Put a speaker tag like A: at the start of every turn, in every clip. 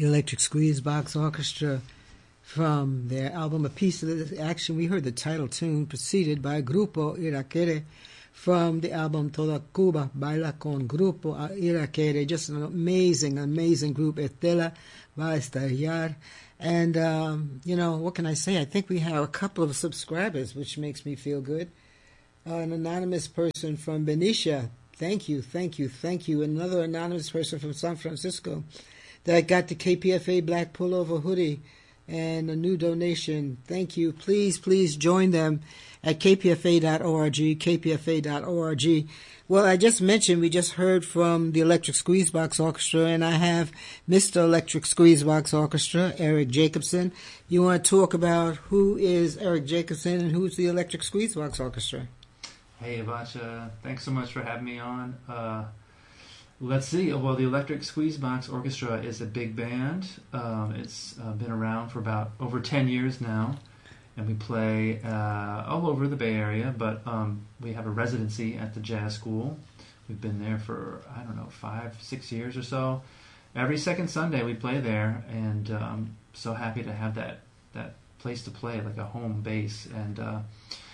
A: Electric Squeezebox Orchestra from their album A Piece of the Action. We heard the title tune preceded by Grupo Irakere from the album Toda Cuba Baila con Grupo Irakere. Just an amazing, amazing group. Estela va a estallar. And, what can I say? I think we have a couple of subscribers, which makes me feel good. An anonymous person from Benicia. Thank you, thank you, thank you. Another anonymous person from San Francisco that got the KPFA Black Pullover hoodie and a new donation. Thank you. Please, please join them at kpfa.org, kpfa.org. Well, I just mentioned we just heard from the Electric Squeezebox Orchestra, and I have Mr. Electric Squeezebox Orchestra, Eric Jacobson. You want to talk about who is Eric Jacobson and who's the Electric Squeezebox Orchestra?
B: Hey, Avacha. Thanks so much for having me on. Let's see. Well, the Electric Squeezebox Orchestra is a big band. It's been around for about over 10 years now, and we play all over the Bay Area, but we have a residency at the Jazz School. We've been there for, 5-6 years or so. Every second Sunday we play there, and so happy to have that place to play, like a home base. And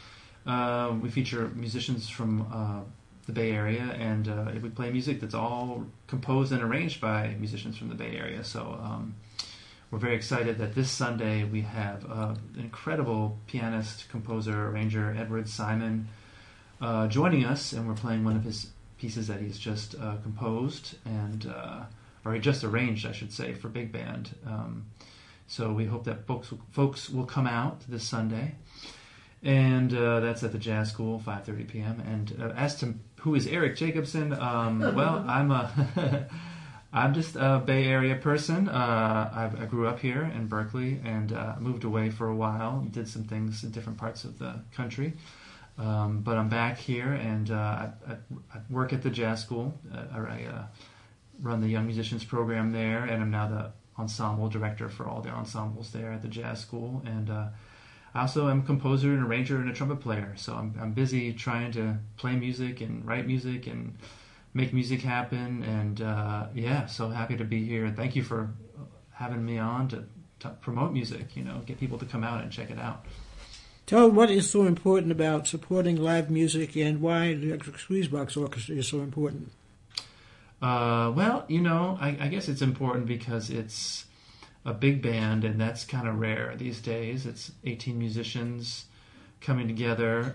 B: we feature musicians from the Bay Area, and we play music that's all composed and arranged by musicians from the Bay Area. So we're very excited that this Sunday we have an incredible pianist, composer, arranger, Edward Simon, joining us, and we're playing one of his pieces that he's just composed or he just arranged, I should say, for big band. So we hope that folks will come out this Sunday. And that's at the Jazz School, 5:30 p.m. And as to who is Eric Jacobson, well, I'm just a Bay Area person. I grew up here in Berkeley and moved away for a while. Did some things in different parts of the country, but I'm back here, and I work at the Jazz School. I run the Young Musicians program there, and I'm now the ensemble director for all the ensembles there at the Jazz School. And I also am a composer and arranger and a trumpet player, so I'm busy trying to play music and write music and make music happen. And so happy to be here. Thank you for having me on to promote music, get people to come out and check it out.
A: Tell what is so important about supporting live music and why the Electric Squeezebox Orchestra is so important.
B: Well, I guess it's important because it's a big band, and that's kind of rare these days. It's 18 musicians coming together.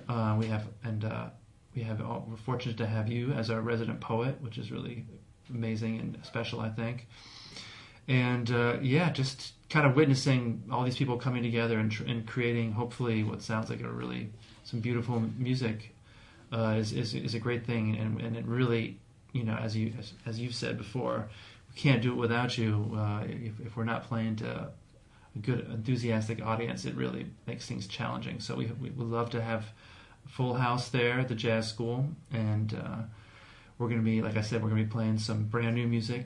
B: We're fortunate to have you as our resident poet, which is really amazing and special, I think. And just kind of witnessing all these people coming together and creating, hopefully, what sounds like some beautiful music is a great thing. And it really, as you've said before, we can't do it without you. If we're not playing to a good, enthusiastic audience, it really makes things challenging. So we would love to have a full house there at the Jazz School, and we're going to be, like I said, we're going to be playing some brand new music.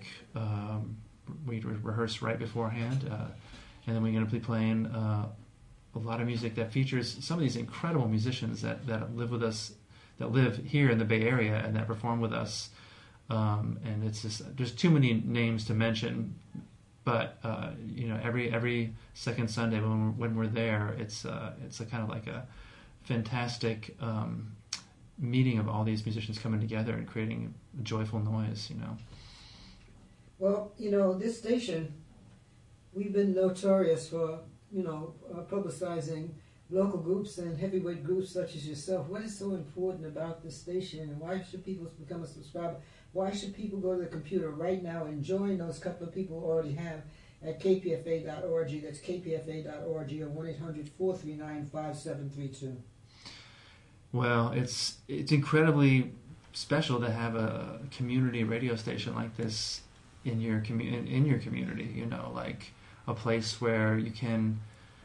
B: We rehearsed right beforehand, and then we're going to be playing a lot of music that features some of these incredible musicians that live with us, that live here in the Bay Area and that perform with us. And it's just, there's too many names to mention, but every second Sunday when we're there, it's a kind of like a fantastic meeting of all these musicians coming together and creating a joyful noise.
A: Well, this station, we've been notorious for publicizing local groups and heavyweight groups such as yourself. What is so important about this station, and why should people become a subscriber? Why should people go to the computer right now and join those couple of people who already have at kpfa.org? That's kpfa.org, or 1-800-439-5732.
B: Well, it's incredibly special to have a community radio station like this in your community. Like a place where you can,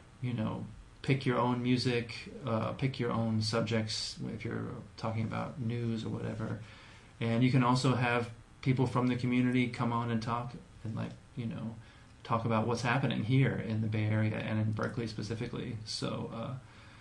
B: pick your own music, pick your own subjects if you're talking about news or whatever. And you can also have people from the community come on and talk and talk about what's happening here in the Bay Area and in Berkeley specifically. So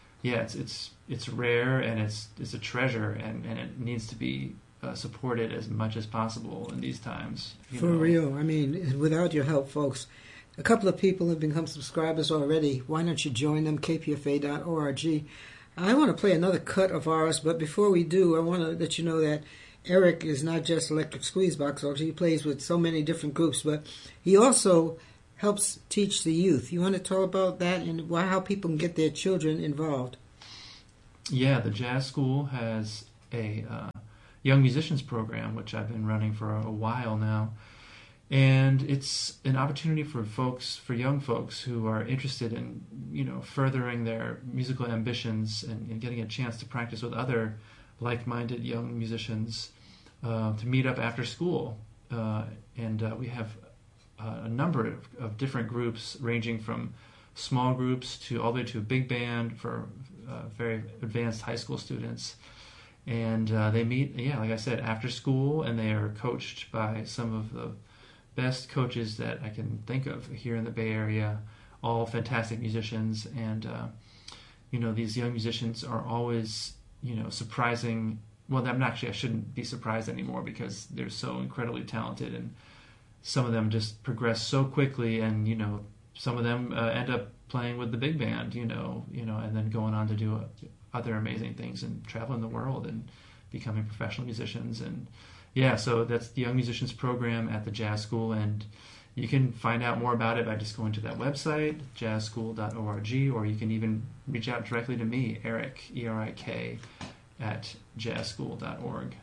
B: it's rare, and it's a treasure, and it needs to be supported as much as possible in these times.
A: For real. I mean, without your help, folks, a couple of people have become subscribers already. Why don't you join them? kpfa.org. I want to play another cut of ours, but before we do, I want to let you know that Eric is not just Electric Squeezebox. He plays with so many different groups, but he also helps teach the youth. You want to talk about that and how people can get their children involved?
B: Yeah, the Jazz School has a young musicians program, which I've been running for a while now. And it's an opportunity for young folks who are interested in, furthering their musical ambitions and getting a chance to practice with other like-minded young musicians to meet up after school. And we have a number of different groups, ranging from small groups to all the way to a big band for very advanced high school students. And they meet, like I said, after school, and they are coached by some of the best coaches that I can think of here in the Bay Area, all fantastic musicians. And, these young musicians are always, surprising. Well, I shouldn't be surprised anymore because they're so incredibly talented, and some of them just progress so quickly, and, some of them end up playing with the big band, and then going on to do other amazing things and traveling the world and becoming professional musicians. And so that's the Young Musicians Program at the Jazz School, and you can find out more about it by just going to that website, jazzschool.org, or you can even reach out directly to me, Eric, E-R-I-K, at jazzschool.org.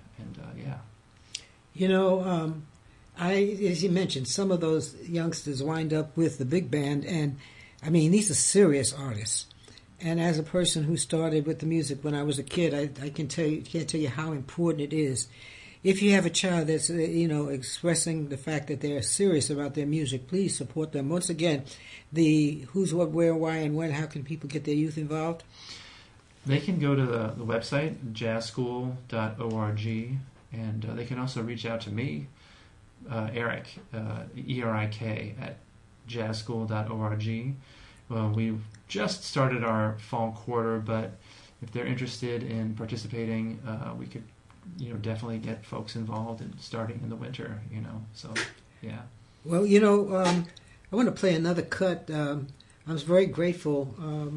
B: And as you mentioned, some of those youngsters wind up with the big band, and I mean, these are serious artists. And as a person who started with the music when I was a kid, I can't tell you how important it is. If you have a child that's, expressing the fact that they're serious about their music, please support them. Once again, the who's, what, where, why, and when, how can people get their youth involved? They can go to the website, jazzschool.org, and they can also reach out to me, Eric, E-R-I-K, at jazzschool.org. Well, we've just started our fall quarter, but if they're interested in participating, we could definitely get folks involved in starting in the winter, so, yeah. Well,
A: I want to play another cut. I was very grateful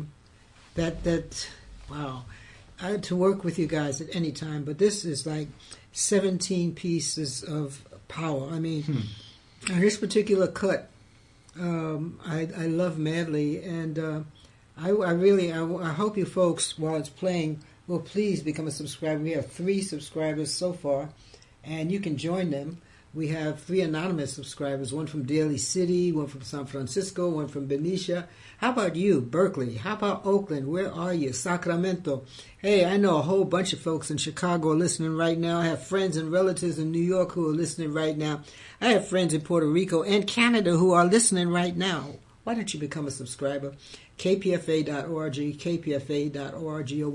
A: wow, I had to work with you guys at any time, but this is like 17 pieces of power. I mean, this particular cut, I love madly, and I hope you folks, while it's playing, will please become a subscriber. We have 3 subscribers so far, and you can join them. We have 3 anonymous subscribers, one from Daly City, one from San Francisco, one from Benicia. How about you, Berkeley? How about Oakland? Where are you? Sacramento. Hey, I know a whole bunch of folks in Chicago are listening right now. I have friends and relatives in New York who are listening right now. I have friends in Puerto Rico and Canada who are listening right now. Why don't you become a subscriber? kpfa.org, kpfa.org, or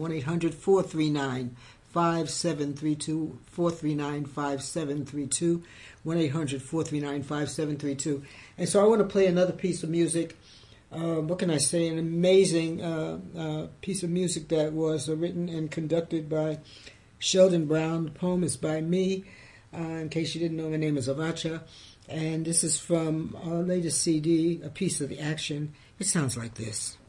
A: 1-800-439-5732, 439-5732, 1-800-439-5732. And so I want to play another piece of music. What can I say? An amazing piece of music that was written and conducted by Sheldon Brown. The poem is by me. In case you didn't know, my name is Avacha. And this is from our latest CD, A Piece of the Action. It sounds like this.